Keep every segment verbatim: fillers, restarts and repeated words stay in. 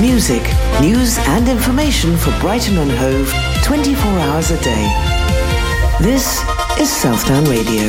Music, news and information for Brighton and Hove twenty-four hours a day. This is Southdown Radio.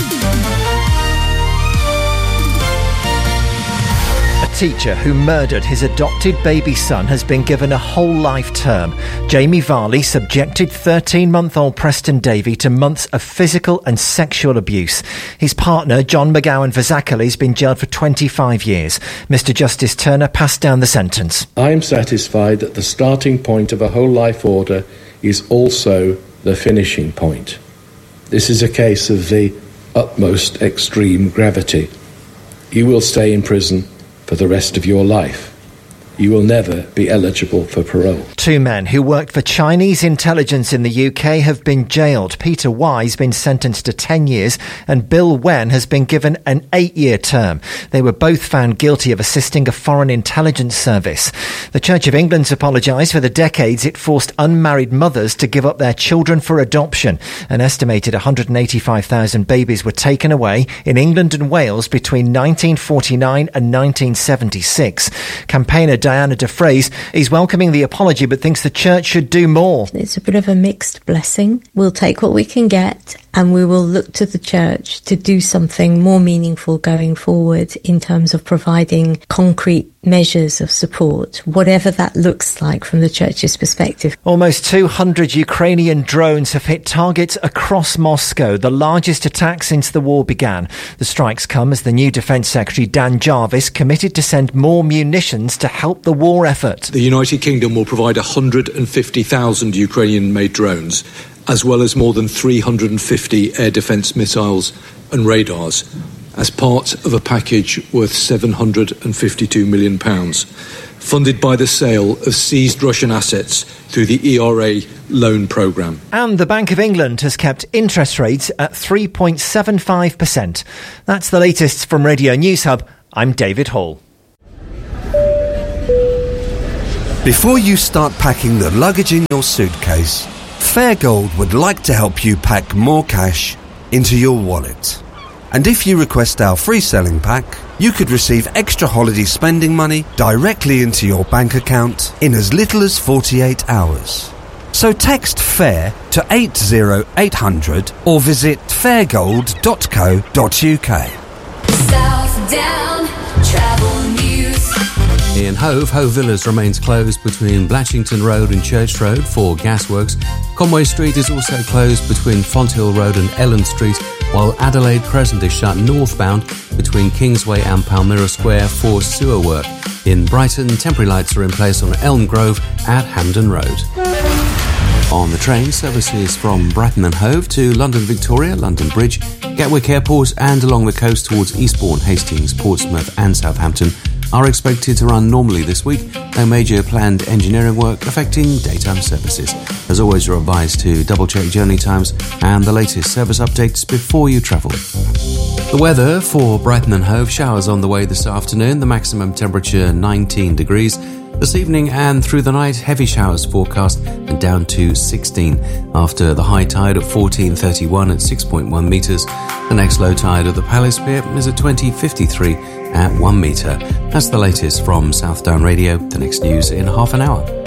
A teacher who murdered his adopted baby son has been given a whole life term. Jamie Varley subjected thirteen-month-old Preston Davey to months of physical and sexual abuse. His partner, John McGowan Vazakali, has been jailed for twenty-five years. Mister Justice Turner passed down the sentence. I am satisfied that the starting point of a whole life order is also the finishing point. This is a case of the utmost extreme gravity. You will stay in prison for the rest of your life. You will never be eligible for parole. Two men who worked for Chinese intelligence in the U K have been jailed. Peter Y has been sentenced to ten years and Bill Wen has been given an eight-year term. They were both found guilty of assisting a foreign intelligence service. The Church of England's apologised for the decades it forced unmarried mothers to give up their children for adoption. An estimated one hundred eighty-five thousand babies were taken away in England and Wales between nineteen forty-nine and nineteen seventy-six. Campaigner Diana DeFrays is welcoming the apology but thinks the church should do more. It's a bit of a mixed blessing. We'll take what we can get and we will look to the church to do something more meaningful going forward in terms of providing concrete measures of support, whatever that looks like from the church's perspective. Almost two hundred Ukrainian drones have hit targets across Moscow, the largest attack since the war began. The strikes come as the new Defence Secretary Dan Jarvis committed to send more munitions to help the war effort. The United Kingdom will provide one hundred fifty thousand Ukrainian-made drones, as well as more than three hundred fifty air defence missiles and radars, as part of a package worth seven hundred fifty-two million pounds, funded by the sale of seized Russian assets through the E R A loan programme. And the Bank of England has kept interest rates at three point seven five percent. That's the latest from Radio News Hub. I'm David Hall. Before you start packing the luggage in your suitcase, Fairgold would like to help you pack more cash into your wallet. And if you request our free selling pack, you could receive extra holiday spending money directly into your bank account in as little as forty-eight hours. So text FAIR to eight zero eight hundred or visit fairgold dot co dot uk. Southdown Travel News. In Hove, Hove Villas remains closed between Blatchington Road and Church Road for gasworks. Conway Street is also closed between Fonthill Road and Ellen Street, while Adelaide Crescent is shut northbound between Kingsway and Palmyra Square for sewer work. In Brighton, temporary lights are in place on Elm Grove at Hampden Road. On the train, services from Brighton and Hove to London Victoria, London Bridge, Gatwick Airport and along the coast towards Eastbourne, Hastings, Portsmouth and Southampton are expected to run normally this week. No major planned engineering work affecting daytime services. As always, you're advised to double-check journey times and the latest service updates before you travel. The weather for Brighton and Hove: showers on the way this afternoon, the maximum temperature nineteen degrees. This evening and through the night, heavy showers forecast and down to sixteen after the high tide at fourteen thirty-one at six point one metres. The next low tide at the Palace Pier is at twenty fifty-three at one metre. That's the latest from Southdown Radio. The next news in half an hour.